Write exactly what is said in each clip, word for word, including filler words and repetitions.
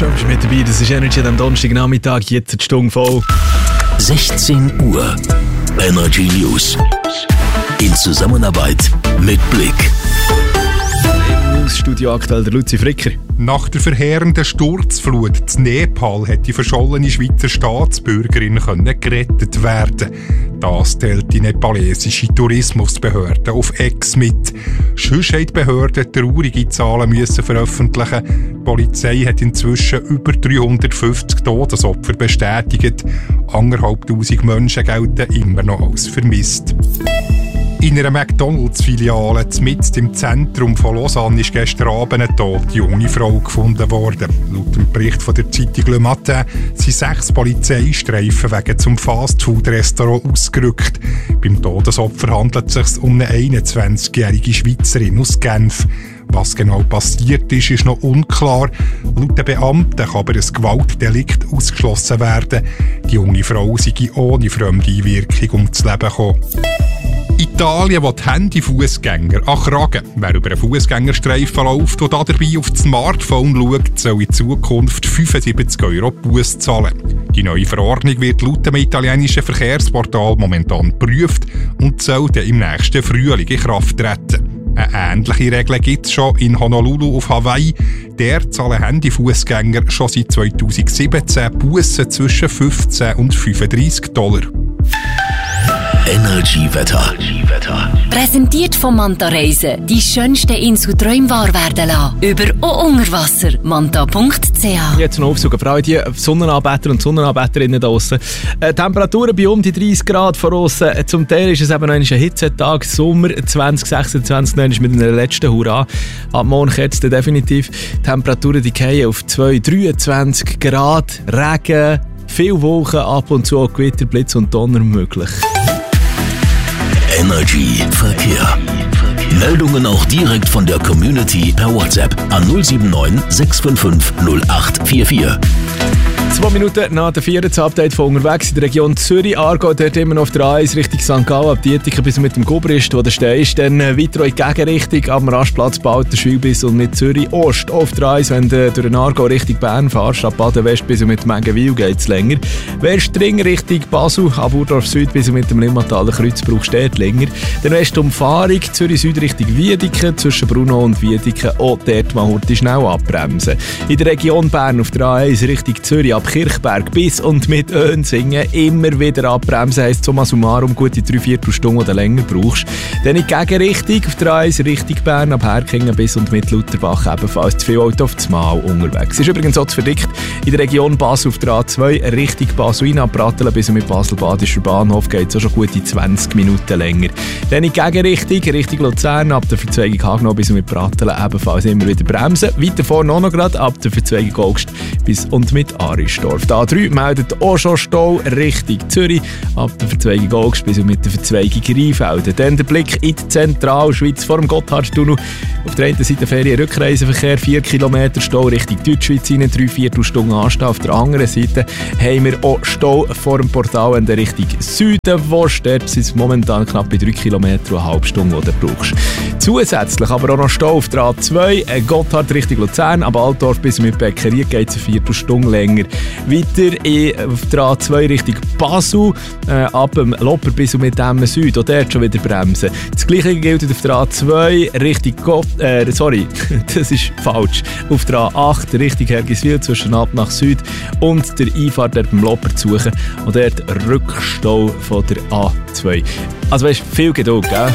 Schön, bist du mit dabei. Das ist Energy am Donnerstagnachmittag, jetzt die Stunde voll. sechzehn Uhr. Energy News. In Zusammenarbeit mit Blick. Im Studio aktuell der Luzi Fricker. Nach der verheerenden Sturzflut in Nepal hat die verschollene Schweizer Staatsbürgerin können gerettet werden. Das teilt die nepalesische Tourismusbehörde auf X mit. Sonst haben die Behörden traurige Zahlen müssen veröffentlichen. Die Polizei hat inzwischen über dreihundertfünfzig Todesopfer bestätigt. Anderthalbtausend Menschen gelten immer noch als vermisst. In einer McDonalds-Filiale mitten im Zentrum von Lausanne ist gestern Abend eine tote junge Frau gefunden worden. Laut dem Bericht von der Zeitung Le Matin sind sechs Polizeistreifen wegen zum Fastfood-Restaurant ausgerückt. Beim Todesopfer handelt es sich um eine einundzwanzigjährige Schweizerin aus Genf. Was genau passiert ist, ist noch unklar. Laut den Beamten kann aber ein Gewaltdelikt ausgeschlossen werden. Die junge Frau sei ohne fremde Einwirkung ums Leben gekommen. Italien will Handy-Fußgänger an Kragen. Wer über einen Fußgängerstreifen läuft und dabei auf das Smartphone schaut, soll in Zukunft fünfundsiebzig Euro Buß zahlen. Die neue Verordnung wird laut dem italienischen Verkehrsportal momentan geprüft und soll dann im nächsten Frühling in Kraft treten. Eine ähnliche Regel gibt es schon in Honolulu auf Hawaii. Der zahlen Handy-Fußgänger schon seit zweitausendsiebzehn Bussen zwischen fünfzehn und fünfunddreissig Dollar. Energy-Wetter. Präsentiert von Manta Reisen. Die schönsten Inselträume wahr werden lassen. Über und unter Wasser. manta punkt c h. Jetzt noch Aufzug. Vor allem die Sonnenanbeter und Sonnenanbeterinnen da draussen. Äh, Temperaturen bei um die dreißig Grad von aussen. Zum Teil ist es eben noch ein Hitzetag. Sommer zwanzig sechsundzwanzig noch mit einer letzten Hurra. Ab morgen jetzt definitiv. Temperaturen die fallen auf zwei, dreiundzwanzig Grad. Regen, viel Wolken, ab und zu auch Gewitter, Blitz und Donner möglich. Energy Verkehr. Meldungen auch direkt von der Community per WhatsApp an null sieben neun sechs fünf fünf null acht vier vier. Zwei Minuten nach der vier. Das Update von unterwegs in der Region Zürich. Aargau, dort immer noch auf der A eins Richtung Sankt Gallen, ab Dietiken bis mit dem Gubrist, wo der Steh ist. Dann weiter in die Gegenrichtung, ab dem Rastplatz Balterschwil bis und mit Zürich Ost. Auf der A eins, wenn du durch den Aargau Richtung Bern fährst, ab Baden-West bis und mit Mengenwil geht es länger. Westring Richtung Basel, ab Urdorf Süd bis und mit dem Limmataler Kreuz brauchst du dort länger. Dann Westumfahrung, Zürich Süd Richtung Wiedeken, zwischen Bruno und Wiedeken, auch dort mal heute schnell abbremsen. In der Region Bern auf der A eins Richtung Zürich, ab Kirchberg bis und mit Önsingen immer wieder abbremsen, heisst summa summarum gute drei Viertelstunde oder länger brauchst. Dann in die Gegenrichtung auf der A eins Richtung Bern, ab Herkingen bis und mit Lutherbach ebenfalls zu viel Auto auf das Mal unterwegs. Ist übrigens auch zu verdickt in der Region Basel auf der A zwei Richtung Basel ab Pratteln bis und mit Basel-Badischer Bahnhof geht es auch schon gute zwanzig Minuten länger. Dann in die Gegenrichtung Richtung Luzern ab der Verzweigung Hagenau bis und mit Pratteln ebenfalls immer wieder bremsen. Weiter vorne auch noch gerade ab der Verzweigung Augst bis und mit Aristorf. Die A drei meldet auch schon Stau Richtung Zürich, ab der Verzweigung Augst bis und mit der Verzweigung Rheinfelden. Dann der Blick in die Zentralschweiz vor dem Gotthardtunnel. Auf der einen Seite Ferien-Rückreiseverkehr, vier Kilometer Stau Richtung Deutschschweiz rein, drei Viertelstunden anstehen. Auf der anderen Seite haben wir auch Stau vor dem Portal in der Richtung Süden, wo dort sind es momentan knapp bei drei Kilometern und eine halbe Stunde, die du brauchst. Zusätzlich aber auch noch Stau auf der A zwei, Gotthard Richtung Luzern, ab Altdorf bis mit Bäckerie geht es eine Viertelstunde länger. Weiter in, auf der A zwei Richtung Basel, äh, ab dem Lopper bis mit dem Süd, auch dort schon wieder bremsen. Das Gleiche gilt auf der A zwei Richtung Gott, äh, sorry, das ist falsch, auf der A acht Richtung Hergiswil zwischen Ab nach Süd und der Einfahrt dort beim Lopper zu suchen und dort Rückstau von der A zwei. Also weißt du, viel Geduld, gell?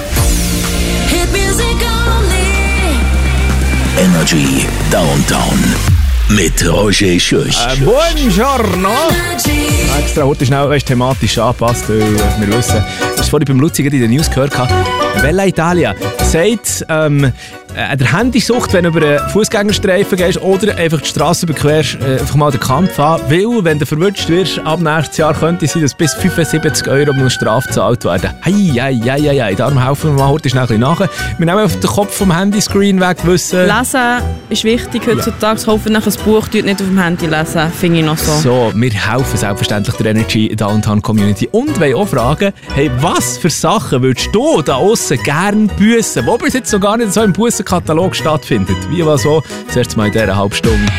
Energy Downtown mit Roger Schürch. Äh, buongiorno! Extra heute schnell weißt, thematisch angepasst, weil wir wissen, du hast vorhin beim Luzi in den News gehört, Bella Italia sagt, ähm, äh, der Handysucht, wenn du über einen Fußgängerstreifen gehst oder einfach die Straße überquerst, äh, einfach mal den Kampf an, weil, wenn du verwutscht wirst, ab nächstes Jahr könnte es sein, dass bis fünfundsiebzig Euro muss Strafe gezahlt werden. Hei, hei, hei, hei, hei. Darum helfen wir mal heute schnell ein bisschen nach. Wir nehmen auf den Kopf vom Handyscreen weg, wissen... Lesen ist wichtig heutzutage. Ja. Hoffentlich ein Buch nicht auf dem Handy lesen, finde ich noch so. So, wir helfen selbstverständlich der Energy Downtown Community und wollen auch fragen, hey, was für Sachen würdest du da aussen gerne büssen, wo bis jetzt noch gar nicht so im Bussenkatalog stattfindet? Wie was so? Das erste Mal in dieser halben Stunde.